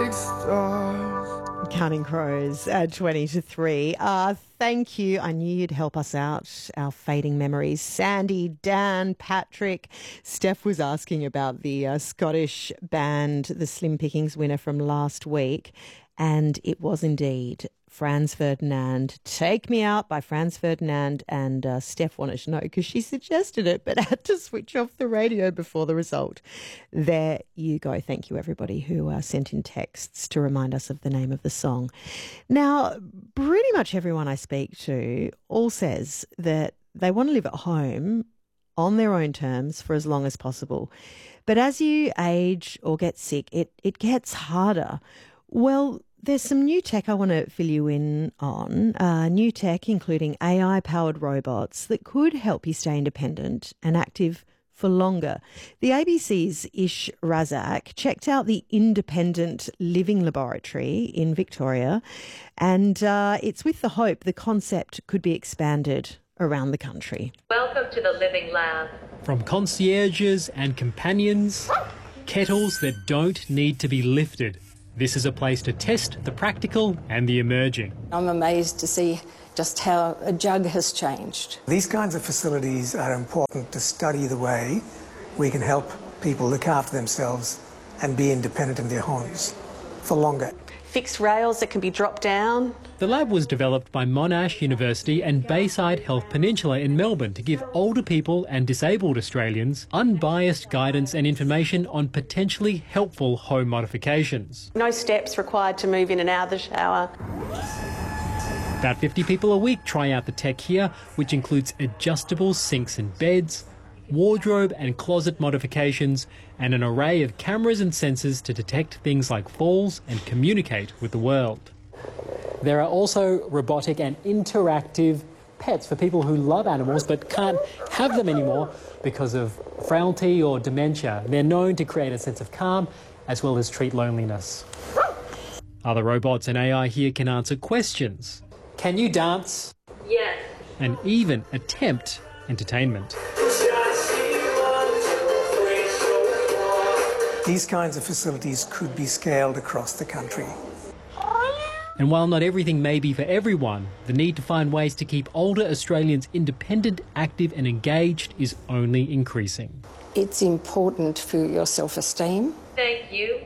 like stars. Counting Crows at 20 to 3. Thank you. I knew you'd help us out. Our fading memories. Sandy, Dan, Patrick. Steph was asking about the Scottish band, the Slim Pickings winner from last week. And it was indeed Franz Ferdinand. Take Me Out by Franz Ferdinand. And Steph wanted to know because she suggested it but had to switch off the radio before the result. There you go. Thank you, everybody who sent in texts to remind us of the name of the song. Now, pretty much everyone I speak to all says that they want to live at home on their own terms for as long as possible. But as you age or get sick, it gets harder. Well, there's some new tech I want to fill you in on. New tech including AI-powered robots that could help you stay independent and active for longer. The ABC's Ish Razak checked out the Independent Living Laboratory in Victoria, and it's with the hope the concept could be expanded around the country. Welcome to the Living Lab. From concierges and companions, kettles that don't need to be lifted. This is a place to test the practical and the emerging. I'm amazed to see just how a jug has changed. These kinds of facilities are important to study the way we can help people look after themselves and be independent in their homes for longer. Fixed rails that can be dropped down. The lab was developed by Monash University and Bayside Health Peninsula in Melbourne to give older people and disabled Australians unbiased guidance and information on potentially helpful home modifications. No steps required to move in and out of the shower. About 50 people a week try out the tech here, which includes adjustable sinks and beds, wardrobe and closet modifications, and an array of cameras and sensors to detect things like falls and communicate with the world. There are also robotic and interactive pets for people who love animals but can't have them anymore because of frailty or dementia. They're known to create a sense of calm as well as treat loneliness. Other robots and AI here can answer questions. Can you dance? Yes. And even attempt entertainment. These kinds of facilities could be scaled across the country. And while not everything may be for everyone, the need to find ways to keep older Australians independent, active and engaged is only increasing. It's important for your self-esteem. Thank you.